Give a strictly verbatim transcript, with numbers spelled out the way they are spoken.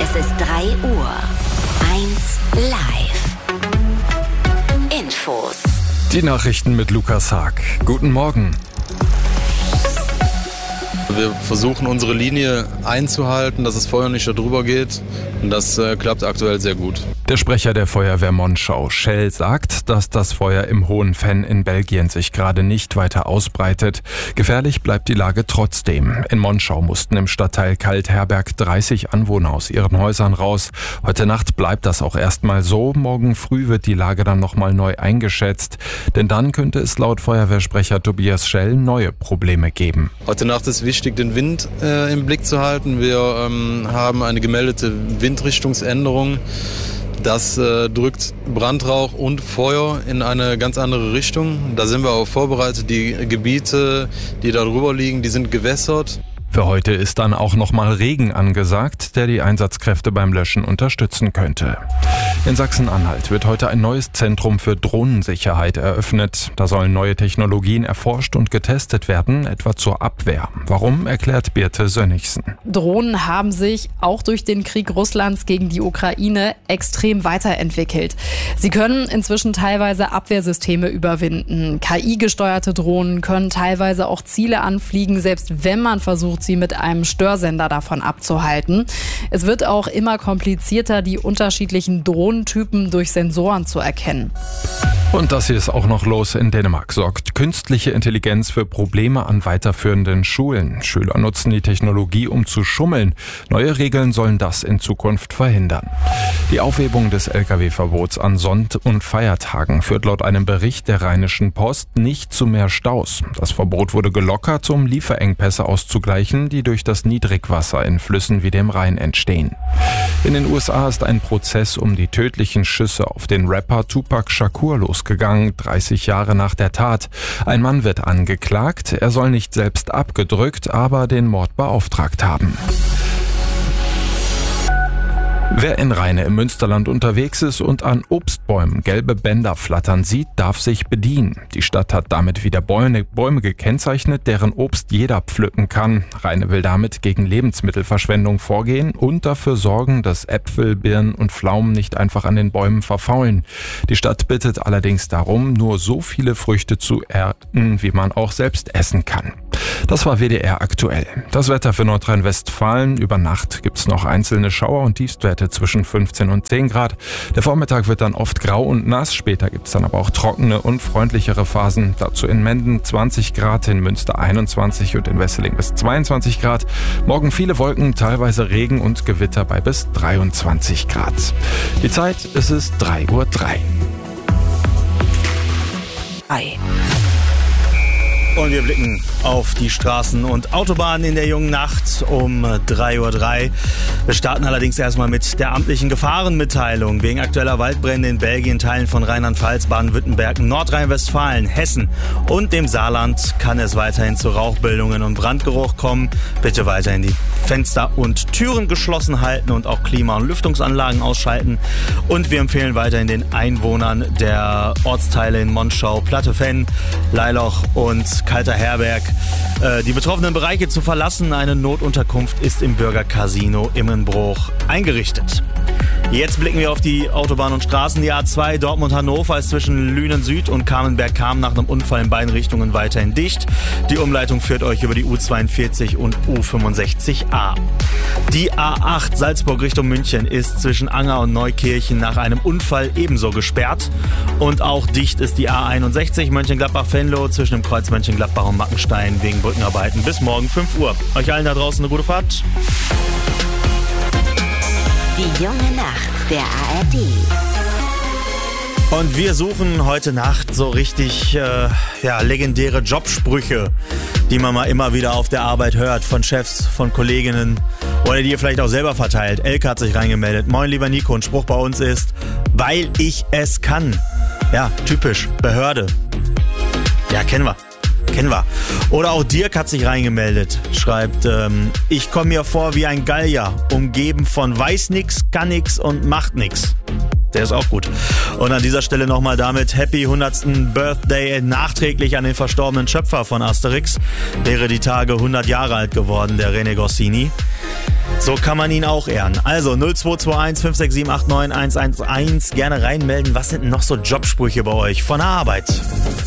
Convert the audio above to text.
Es ist drei Uhr. eins live. Infos. Die Nachrichten mit Lukas Haag. Guten Morgen. Wir versuchen unsere Linie einzuhalten, dass das Feuer nicht darüber geht, und das äh, klappt aktuell sehr gut. Der Sprecher der Feuerwehr Monschau, Schell, sagt, dass das Feuer im Hohen Venn in Belgien sich gerade nicht weiter ausbreitet. Gefährlich bleibt die Lage trotzdem. In Monschau mussten im Stadtteil Kaltherberg dreißig Anwohner aus ihren Häusern raus. Heute Nacht bleibt das auch erstmal so. Morgen früh wird die Lage dann nochmal neu eingeschätzt. Denn dann könnte es laut Feuerwehrsprecher Tobias Schell neue Probleme geben. Heute Nacht ist wichtig, den Wind äh, im Blick zu halten. Wir ähm, haben eine gemeldete Windrichtungsänderung. Das äh, drückt Brandrauch und Feuer in eine ganz andere Richtung. Da sind wir auch vorbereitet. Die Gebiete, die da drüber liegen, die sind gewässert. Für heute ist dann auch nochmal Regen angesagt, der die Einsatzkräfte beim Löschen unterstützen könnte. In Sachsen-Anhalt wird heute ein neues Zentrum für Drohnensicherheit eröffnet. Da sollen neue Technologien erforscht und getestet werden, etwa zur Abwehr. Warum, erklärt Birte Sönnigsen. Drohnen haben sich auch durch den Krieg Russlands gegen die Ukraine extrem weiterentwickelt. Sie können inzwischen teilweise Abwehrsysteme überwinden. K I-gesteuerte Drohnen können teilweise auch Ziele anfliegen, selbst wenn man versucht, sie mit einem Störsender davon abzuhalten. Es wird auch immer komplizierter, die unterschiedlichen Drohnentypen durch Sensoren zu erkennen. Und das hier ist auch noch los. In Dänemark sorgt künstliche Intelligenz für Probleme an weiterführenden Schulen. Schüler nutzen die Technologie, um zu schummeln. Neue Regeln sollen das in Zukunft verhindern. Die Aufhebung des L K W-Verbots an Sonnt- und Feiertagen führt laut einem Bericht der Rheinischen Post nicht zu mehr Staus. Das Verbot wurde gelockert, um Lieferengpässe auszugleichen, die durch das Niedrigwasser in Flüssen wie dem Rhein entstehen. In den U S A ist ein Prozess um die tödlichen Schüsse auf den Rapper Tupac Shakur losgegangen, dreißig Jahre nach der Tat. Ein Mann wird angeklagt, er soll nicht selbst abgedrückt, aber den Mord beauftragt haben. Wer in Rheine im Münsterland unterwegs ist und an Obstbäumen gelbe Bänder flattern sieht, darf sich bedienen. Die Stadt hat damit wieder Bäume, Bäume gekennzeichnet, deren Obst jeder pflücken kann. Rheine will damit gegen Lebensmittelverschwendung vorgehen und dafür sorgen, dass Äpfel, Birnen und Pflaumen nicht einfach an den Bäumen verfaulen. Die Stadt bittet allerdings darum, nur so viele Früchte zu ernten, wie man auch selbst essen kann. Das war W D R aktuell. Das Wetter für Nordrhein-Westfalen. Über Nacht gibt's noch einzelne Schauer und Tiefstwerte zwischen fünfzehn und zehn Grad. Der Vormittag wird dann oft grau und nass. Später gibt's dann aber auch trockene und freundlichere Phasen. Dazu in Menden zwanzig Grad, in Münster einundzwanzig und in Wesseling bis zweiundzwanzig Grad. Morgen viele Wolken, teilweise Regen und Gewitter bei bis dreiundzwanzig Grad. Die Zeit, es ist drei Uhr drei. Ei. Und wir blicken auf die Straßen und Autobahnen in der jungen Nacht um drei Uhr drei. Wir starten allerdings erstmal mit der amtlichen Gefahrenmitteilung. Wegen aktueller Waldbrände in Belgien, Teilen von Rheinland-Pfalz, Baden-Württemberg, Nordrhein-Westfalen, Hessen und dem Saarland kann es weiterhin zu Rauchbildungen und Brandgeruch kommen. Bitte weiterhin die Fenster und Türen geschlossen halten und auch Klima- und Lüftungsanlagen ausschalten. Und wir empfehlen weiterhin den Einwohnern der Ortsteile in Monschau, Platte-Venn, Leiloch und Kaltherberg, äh, die betroffenen Bereiche zu verlassen. Eine Notunterkunft ist im Bürgercasino Immenbruch eingerichtet. Jetzt blicken wir auf die Autobahn und Straßen. Die A zwei Dortmund-Hannover ist zwischen Lünen Süd und Kamenberg-Kam nach einem Unfall in beiden Richtungen weiterhin dicht. Die Umleitung führt euch über die U zweiundvierzig und U fünfundsechzig a. Die A acht Salzburg Richtung München ist zwischen Anger und Neukirchen nach einem Unfall ebenso gesperrt. Und auch dicht ist die A einundsechzig Mönchengladbach-Venlo zwischen dem Kreuz Mönchengladbach und Mackenstein wegen Brückenarbeiten bis morgen fünf Uhr. Euch allen da draußen eine gute Fahrt. Die junge Nacht der A R D. Und wir suchen heute Nacht so richtig äh, ja, legendäre Jobsprüche, die man mal immer wieder auf der Arbeit hört, von Chefs, von Kolleginnen oder die ihr vielleicht auch selber verteilt. Elke hat sich reingemeldet. Moin lieber Nico, ein Spruch bei uns ist, weil ich es kann. Ja, typisch, Behörde. Ja, kennen wir. Kennen wir. Oder auch Dirk hat sich reingemeldet, schreibt, ähm, ich komme mir vor wie ein Gallier, umgeben von weiß nix, kann nix und macht nix. Der ist auch gut. Und an dieser Stelle nochmal damit Happy hundertsten Birthday nachträglich an den verstorbenen Schöpfer von Asterix. Wäre die Tage hundert Jahre alt geworden, der René Goscinny. So kann man ihn auch ehren. Also null zwei zwei eins fünf sechs sieben acht neun eins eins eins. Gerne reinmelden. Was sind denn noch so Jobsprüche bei euch von der Arbeit?